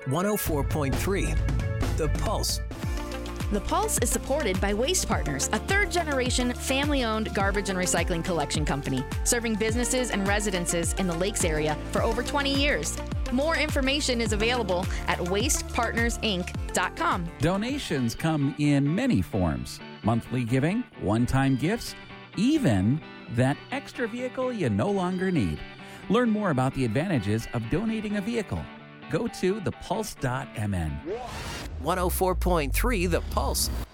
104.3 The Pulse. The Pulse is supported by Waste Partners, a third-generation, family-owned garbage and recycling collection company, serving businesses and residences in the Lakes area for over 20 years. More information is available at wastepartnersinc.com. Donations come in many forms: monthly giving, one-time gifts, even that extra vehicle you no longer need. Learn more about the advantages of donating a vehicle. Go to thepulse.mn. 104.3 The Pulse.